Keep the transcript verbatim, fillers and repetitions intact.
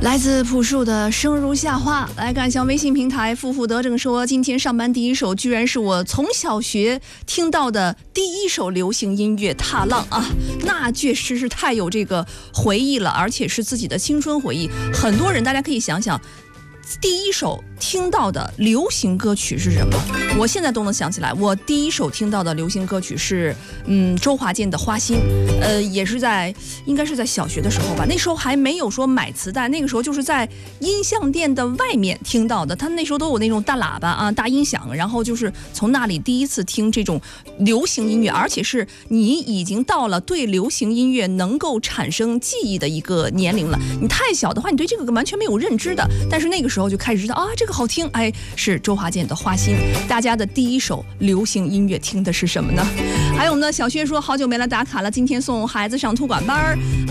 来自朴树的生如夏花。来看一下微信平台，负负得正说，今天上班第一首居然是我从小学听到的第一首流行音乐《踏浪》啊，那确实是太有这个回忆了，而且是自己的青春回忆。很多人大家可以想想，第一首听到的流行歌曲是什么？我现在都能想起来，我第一首听到的流行歌曲是，嗯，周华健的《花心》，呃，也是在应该是在小学的时候吧。那时候还没有说买磁带，那个时候就是在音像店的外面听到的。他那时候都有那种大喇叭啊、大音响，然后就是从那里第一次听这种流行音乐，而且是你已经到了对流行音乐能够产生记忆的一个年龄了。你太小的话，你对这个完全没有认知的，但是那个时候就开始知道啊，这个好听，哎，是周华健的《花心》。大家的第一首流行音乐听的是什么呢？还有我们的小薛说，好久没来打卡了，今天送孩子上托管班，